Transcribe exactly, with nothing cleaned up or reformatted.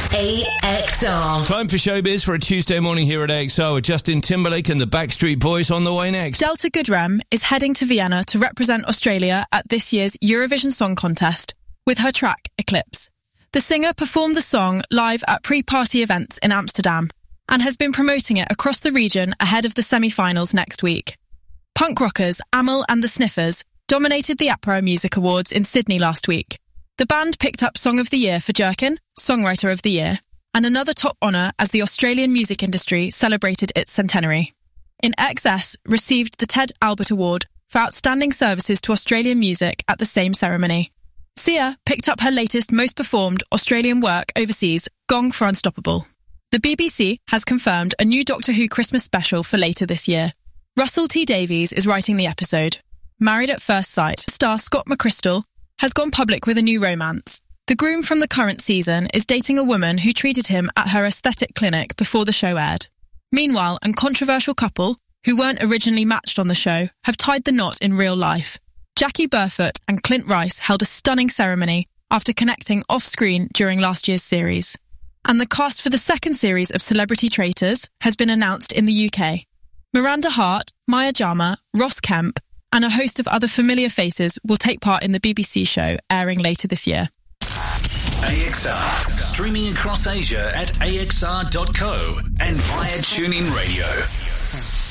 A X R. Time for showbiz for a Tuesday morning here at A X R with Justin Timberlake and the Backstreet Boys on the way next. Delta Goodrem is heading to Vienna to represent Australia at this year's Eurovision Song Contest with her track Eclipse. The singer performed the song live at pre-party events in Amsterdam and has been promoting it across the region ahead of the semi-finals next week. Punk rockers Amyl and the Sniffers dominated the APRA Music Awards in Sydney last week. The band picked up Song of the Year for Jerkin, Songwriter of the Year, and another top honour as the Australian music industry celebrated its centenary. In Excess received the Ted Albert Award for Outstanding Services to Australian Music at the same ceremony. Sia picked up her latest most performed Australian work overseas, Gong for Unstoppable. The B B C has confirmed a new Doctor Who Christmas special for later this year. Russell T Davies is writing the episode. Married at First Sight star Scott McChrystal has gone public with a new romance. The groom from the current season is dating a woman who treated him at her aesthetic clinic before the show aired. Meanwhile, a controversial couple, who weren't originally matched on the show, have tied the knot in real life. Jackie Burfoot and Clint Rice held a stunning ceremony after connecting off-screen during last year's series. And the cast for the second series of Celebrity Traitors has been announced in the U K. Miranda Hart, Maya Jama, Ross Kemp, and a host of other familiar faces will take part in the B B C show airing later this year. A X R, streaming across Asia at A X R dot co and via TuneIn Radio.